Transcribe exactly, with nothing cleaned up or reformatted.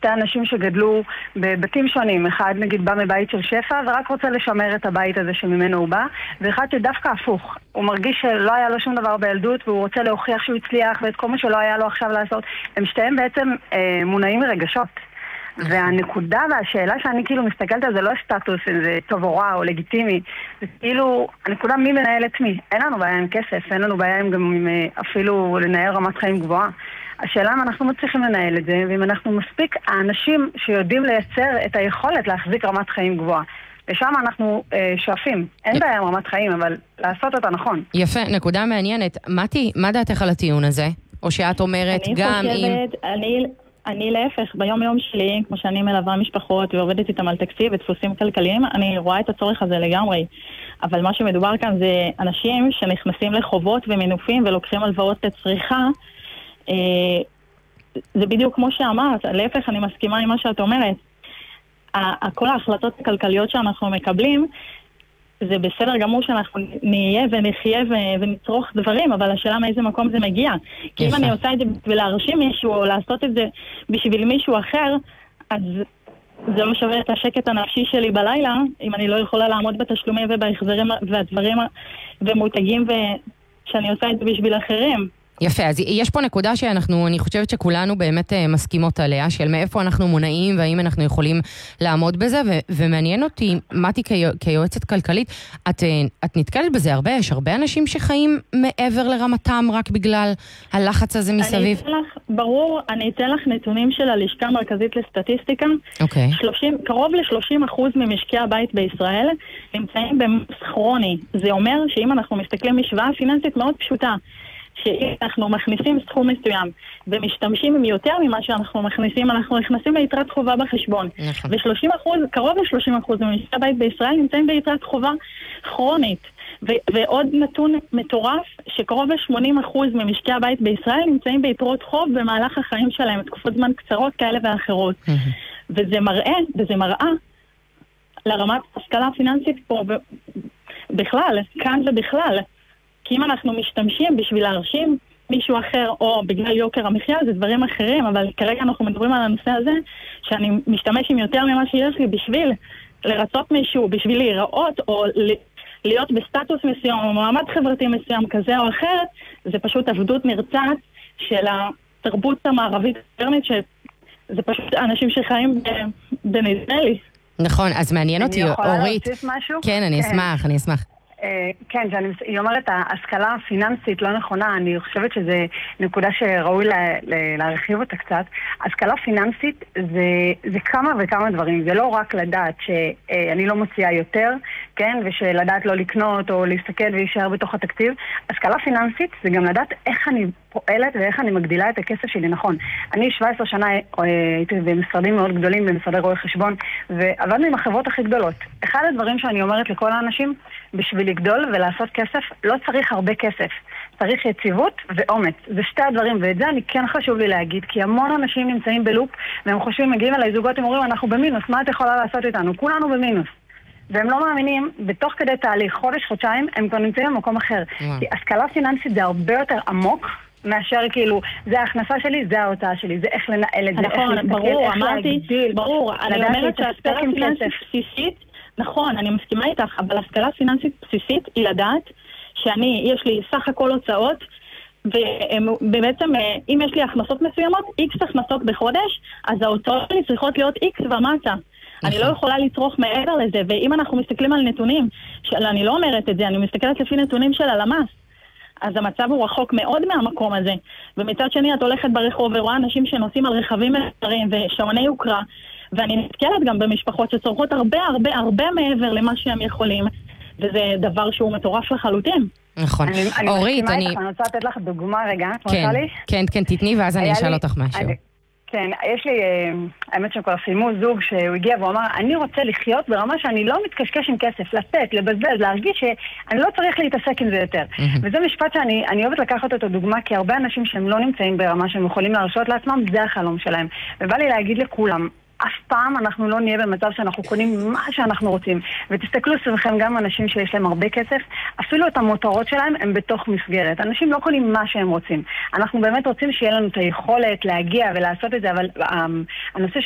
שתי אנשים שגדלו בבתים שונים. אחד נגיד בא מבית של שפע ורק רוצה לשמר את הבית הזה שממנו הוא בא, ואחד שדווקא הפוך. הוא מרגיש שלא היה לו שום דבר בילדות והוא רוצה להוכיח שהוא הצליח ואת כל מה שלא היה לו עכשיו לעשות. הם שתיהם בעצם אה, מונעים מרגשות. והנקודה והשאלה שאני כאילו מסתכלת על זה לא סטטוס, אם זה טוב או רע או לגיטימי, זה כאילו הנקודה מי מנהל את מי. אין לנו בעיה עם כסף, אין לנו בעיה עם גם אפילו לנהל רמת חיים גבוהה. השאלה אם אנחנו מצליחים לנהל את זה, ואם אנחנו מספיק האנשים שיודעים לייצר את היכולת להחזיק רמת חיים גבוהה. ושם אנחנו אה, שואפים. אין בעיה עם רמת חיים, אבל לעשות אותה נכון. יפה, נקודה מעניינת. מתי, מה דעתך על הטיעון הזה? או שאת אומרת גם חושבת, אם... אני... אני להפך, ביום יום שלי, כמו שאני מלווה משפחות ועובדת איתם על תקציב ודפוסים כלכליים, אני רואה את הצורך הזה לגמרי. אבל מה שמדובר כאן זה אנשים שנכנסים לחובות ומינופים ולוקחים הלוואות לצריכה. זה בדיוק כמו שאמרת, להפך אני מסכימה עם מה שאת אומרת. כל ההחלטות הכלכליות שאנחנו מקבלים, זה בסדר גמור שאנחנו נהיה ונחיה ונצרוך דברים, אבל השאלה מאיזה מקום זה מגיע. כי אם אני עושה את זה בשביל להרשים מישהו או לעשות את זה בשביל מישהו אחר, אז זה לא שווה את השקט הנפשי שלי בלילה, אם אני לא יכולה לעמוד בתשלומים ובהחזרים והדברים ומותגים ושאני עושה את זה בשביל אחרים. יפה, אז יש פה נקודה שאנחנו, אני חושבת שכולנו באמת מסכימות עליה, של מאיפה אנחנו מונעים והאם אנחנו יכולים לעמוד בזה, ו- ומעניין אותי, מתי כיועצת כלכלית, את, את נתקלת בזה הרבה, יש הרבה אנשים שחיים מעבר לרמתם רק בגלל הלחץ הזה מסביב? אני אתן לך, ברור, אני אתן לך נתונים של הלשכה המרכזית לסטטיסטיקה. אוקיי. שלושים, קרוב ל-שלושים אחוז ממשקי הבית בישראל נמצאים במס כרוני. זה אומר שאם אנחנו מסתכלים משוואה פיננסית מאוד פשוטה, שאם אנחנו מכניסים סכום מסוים ומשתמשים עם יותר ממה שאנחנו מכניסים, אנחנו נכנסים ליתרת חובה בחשבון. נכון. ו-שלושים אחוז, קרוב ל-שלושים אחוז ממשקי הבית בישראל נמצאים ביתרת חובה כרונית. ו- ועוד נתון מטורף, שקרוב ל-שמונים אחוז ממשקי הבית בישראל נמצאים ביתרות חוב במהלך החיים שלהם, תקופות זמן קצרות כאלה ואחרות. וזה מראה, וזה מראה לרמת השכלה פיננסית פה בכלל, כאן ובכלל. כי אם אנחנו משתמשים בשביל להרשים מישהו אחר או בגלל יוקר המחיה, זה דברים אחרים, אבל כרגע אנחנו מדברים על הנושא הזה, שאני משתמש עם יותר ממה שיש לי בשביל לרצות מישהו, בשביל להיראות או להיות בסטטוס מסוים או מעמד חברתי מסוים כזה או אחר, זה פשוט עבדות נרצעת של התרבות המערבית המודרנית, שזה פשוט אנשים שחיים בנדמה לי. נכון, אז מעניין אותי, אורית. אני יכולה להוסיף משהו? כן, אני אשמח, אני אשמח. כן, היא אומרת, ההשכלה הפיננסית לא נכונה, אני חושבת שזו נקודה שראוי להרחיב אותה קצת. השכלה פיננסית זה, זה כמה וכמה דברים, זה לא רק לדעת שאני לא מוציאה יותר, כן, ושלדעת לא לקנות או להסתכל וישאר בתוך התקציב. השכלה פיננסית זה גם לדעת איך אני פועלת ואיך אני מגדילה את הכסף שלי נכון. אני שבע עשרה שנה הייתי במשרדים מאוד גדולים, במשרדי רואי חשבון, ועבדנו עם החברות הכי גדולות. אחד הדברים שאני אומרת לכל האנשים, בשביל לגדול ולעשות כסף, לא צריך הרבה כסף. צריך יציבות ואומץ. זה שתי הדברים, ואת זה אני כן חשוב לי להגיד, כי המון אנשים נמצאים בלופ, והם חושבים, מגיעים אליי זוגות, הם אומרים, אנחנו במינוס, מה את יכולה לעשות איתנו? כולנו במינוס. והם לא מאמינים, בתוך כדי תהליך, חודש, חודשיים, הם כבר נמצאים במקום אחר. כי השכלה פיננסית זה הרבה יותר עמוק, מאשר כאילו, זה ההכנסה שלי, זה ההוצאה שלי, זה איך לנהל את זה, נכון, ברור, אמרתי, ברור, אני אומרת שהשכלה פיננסית בסיסית, נכון, אני מסכימה איתך, אבל השכלה פיננסית בסיסית היא לדעת שאני, יש לי סך הכל הוצאות, ובעצם אם יש לי הכנסות מסוימות, איקס הכנסות בחודש, אז ההוצאות שלי צריכות להיות איקס ומטה. אני לא יכולה לצרוך מעבר לזה, ואם אנחנו מסתכלים על נתונים, אני לא אומרת את זה, אני מסתכלת לפי נתונים של הלמ"ס, אז המצב הוא רחוק מאוד מהמקום הזה. ומצד שני את הולכת ברחוב ורואה אנשים שנוסעים על רכבים מסחריים ושעוני יוקרה, ואני נתקלת גם במשפחות שצורכות הרבה הרבה הרבה מעבר למה שהם יכולים, וזה דבר שהוא מטורף לחלוטין. נכון. אורית, אני... אני רוצה לתת לך דוגמה רגע, כן, כן, כן, תתני ואז אני אשאל אותך משהו. כן, יש לי, האמת שהם כבר סיימו זוג שהוא הגיע והוא אמר, אני רוצה לחיות ברמה שאני לא מתקשקש עם כסף, לתת, לבזבז, להרגיש שאני לא צריך להתעסק עם זה יותר. וזה משפט שאני אוהבת לקחת אותו דוגמה, כי הרבה אנשים שהם לא נמצאים ברמה שהם יכולים להרשות לעצמם, זה החלום שלהם. ובא לי להגיד לכולם, אף פעם אנחנו לא נהיה במצב שאנחנו קונים מה שאנחנו רוצים. ותסתכלו סביבכם גם אנשים שיש להם הרבה כסף, אפילו את המותרות שלהם הם בתוך מסגרת. אנשים לא קונים מה שהם רוצים. אנחנו באמת רוצים שיהיה לנו את היכולת להגיע ולעשות את זה, אבל הנושא